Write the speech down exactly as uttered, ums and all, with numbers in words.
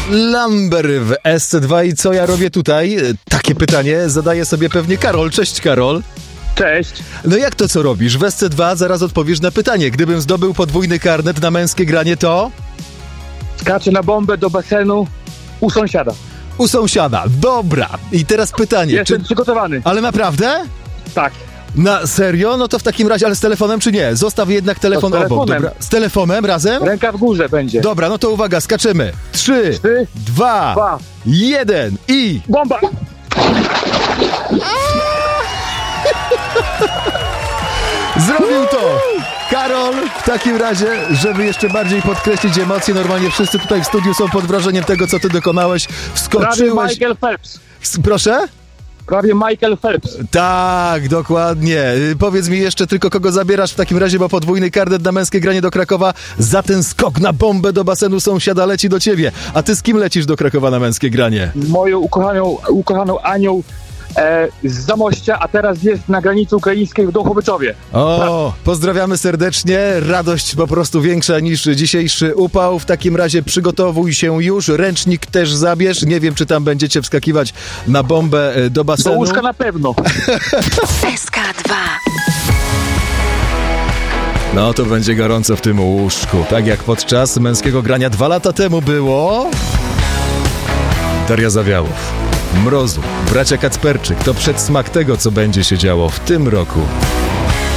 Lumber w S C dwa i co ja robię tutaj? Takie pytanie zadaje sobie pewnie Karol. Cześć, Karol. Cześć. No jak to, co robisz? W S C dwa zaraz odpowiesz na pytanie. Gdybym zdobył podwójny karnet na męskie granie, to? Skaczę na bombę do basenu u sąsiada. U sąsiada. Dobra. I teraz pytanie. Jestem czy... przygotowany. Ale naprawdę? Tak. Na serio? No to w takim razie, ale z telefonem czy nie? Zostaw jednak telefon To z obok. telefonem. Dobra. Z telefonem razem? Ręka w górze będzie. Dobra, no to uwaga, skaczemy. Trzy, Trzy, dwa, dwa. jeden i... Bomba! Zrobił to! Karol, w takim razie, żeby jeszcze bardziej podkreślić emocje, normalnie wszyscy tutaj w studiu są pod wrażeniem tego, co ty dokonałeś. Prawie Wskoczyłeś... Michael Phelps. Proszę? Prawie Michael Phelps. Tak, dokładnie. Y, Powiedz mi jeszcze tylko, kogo zabierasz w takim razie, bo podwójny karnet na męskie granie do Krakowa za ten skok na bombę do basenu sąsiada leci do ciebie. A ty z kim lecisz do Krakowa na męskie granie? Moją ukochaną, ukochaną Anią e, z Zamościa, a teraz jest na granicy ukraińskiej w Dołchowiczowie. O, pozdrawiamy serdecznie. Radość po prostu większa niż dzisiejszy upał. W takim razie przygotowuj się już. Ręcznik też zabierz. Nie wiem, czy tam będziecie wskakiwać na bombę e, do Do basenu. łóżka na pewno. S K dwa. No to będzie gorąco w tym łóżku. Tak jak podczas męskiego grania dwa lata temu było... Daria Zawiałow, Mrozu, bracia Kacperczyk. To przedsmak tego, co będzie się działo w tym roku.